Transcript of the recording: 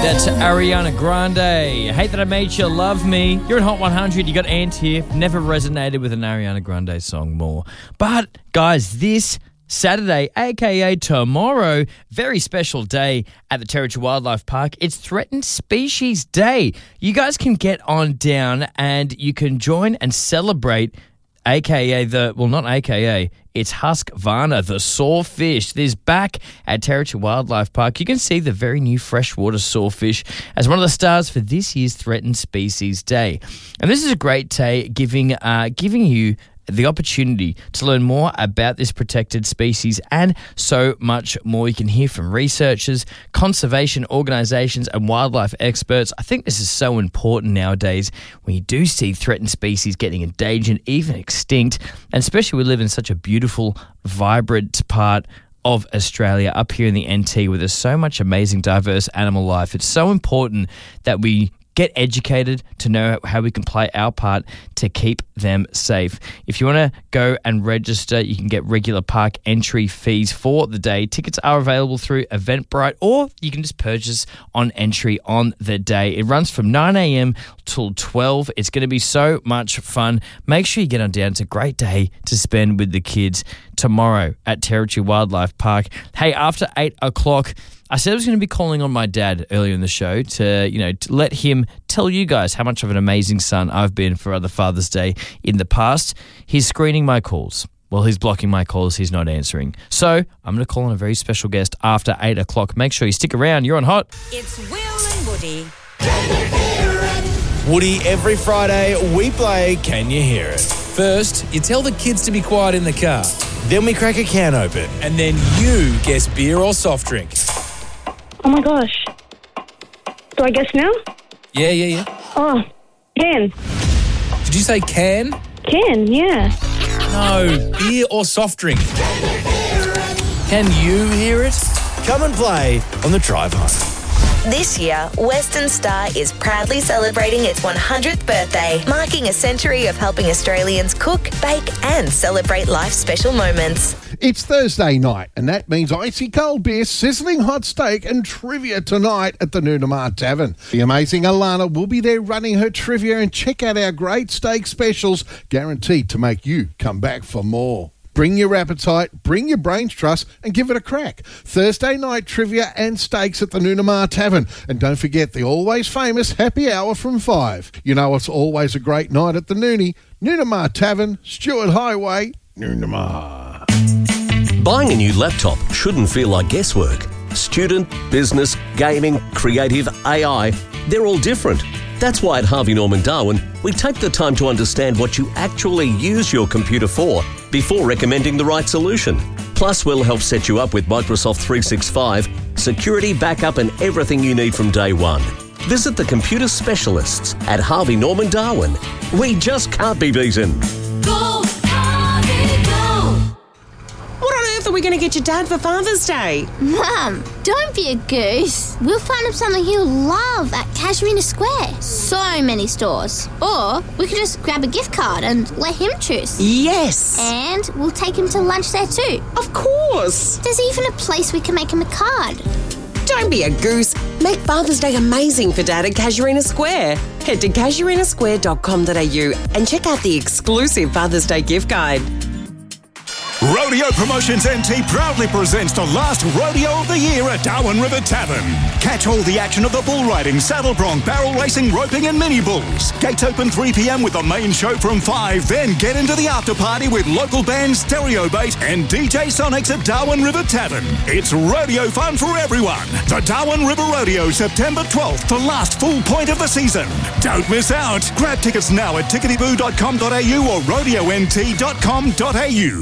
That's Ariana Grande. Hate That I Made You Love Me. You're in Hot 100. You got Ant here. Never resonated with an Ariana Grande song more. But, guys, this Saturday, a.k.a. tomorrow, very special day at the Territory Wildlife Park. It's Threatened Species Day. You guys can get on down and you can join and celebrate it's Husqvarna, the sawfish. This back at Territory Wildlife Park. You can see the very new freshwater sawfish as one of the stars for this year's Threatened Species Day. And this is a great day giving you the opportunity to learn more about this protected species and so much more. You can hear from researchers, conservation organisations and wildlife experts. I think this is so important nowadays when you do see threatened species getting endangered, even extinct, and especially we live in such a beautiful, vibrant part of Australia up here in the NT where there's so much amazing, diverse animal life. It's so important that we get educated to know how we can play our part to keep them safe. If you want to go and register, you can get regular park entry fees for the day. Tickets are available through Eventbrite, or you can just purchase on entry on the day. It runs from 9 a.m. till 12. It's going to be so much fun. Make sure you get on down. It's a great day to spend with the kids tomorrow at Territory Wildlife Park. Hey, after 8 o'clock, I said I was going to be calling on my dad earlier in the show to let him tell you guys how much of an amazing son I've been for other Father's Day in the past. He's screening my calls. Well, he's blocking my calls. He's not answering. So I'm going to call on a very special guest after 8 o'clock. Make sure you stick around. You're on Hot. It's Will and Woody. Woody, every Friday we play Can You Hear It? First, you tell the kids to be quiet in the car. Then we crack a can open. And then you guess beer or soft drink. Oh my gosh. Do I guess now? Yeah. Oh, can. Did you say can? Can, yeah. No, beer or soft drink. Can you hear it? Come and play on the drive home. This year, Western Star is proudly celebrating its 100th birthday, marking a century of helping Australians cook, bake and celebrate life's special moments. It's Thursday night, and that means icy cold beer, sizzling hot steak and trivia tonight at the Noonamar Tavern. The amazing Alana will be there running her trivia, and check out our great steak specials, guaranteed to make you come back for more. Bring your appetite, bring your brains trust and give it a crack. Thursday night trivia and steaks at the Noonamar Tavern. And don't forget the always famous happy hour from 5. You know it's always a great night at the Noonie. Noonamar Tavern, Stewart Highway, Noonamar. Buying a new laptop shouldn't feel like guesswork. Student, business, gaming, creative, AI, they're all different. That's why at Harvey Norman Darwin, we take the time to understand what you actually use your computer for before recommending the right solution. Plus, we'll help set you up with Microsoft 365, security, backup and everything you need from day one. Visit the computer specialists at Harvey Norman Darwin. We just can't be beaten. Go, Harvey, go! What on earth are we going to get your dad for Father's Day? Mum, don't be a goose. We'll find him something he'll love at Casuarina Square. So many stores. Or we could just grab a gift card and let him choose. Yes! And we'll take him to lunch there too. Of course! There's even a place we can make him a card. Don't be a goose. Make Father's Day amazing for Dad at Casuarina Square. Head to casuarinasquare.com.au and check out the exclusive Father's Day gift guide. Rodeo Promotions NT proudly presents the last rodeo of the year at Darwin River Tavern. Catch all the action of the bull riding, saddle bronc, barrel racing, roping and mini bulls. Gates open 3 p.m. with the main show from 5. Then get into the after party with local bands Stereo Bait and DJ Sonics at Darwin River Tavern. It's rodeo fun for everyone. The Darwin River Rodeo, September 12th, the last full point of the season. Don't miss out. Grab tickets now at ticketyboo.com.au or rodeont.com.au.